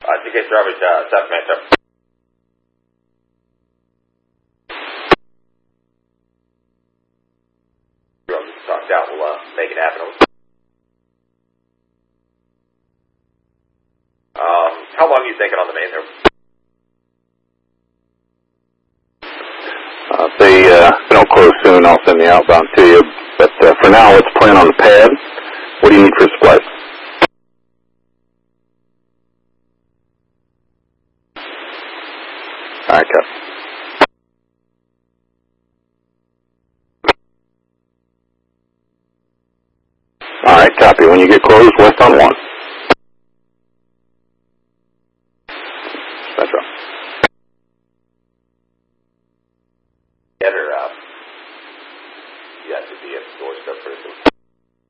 TK Strawberry, South Manchester. Talked out, we'll make it happen. How long are you thinking on the main there? If they don't close soon, I'll send the outbound to you. But for now, let's plan on the pad. What do you need for supplies? All right, Cap. All right, copy. When you get close, west on 1.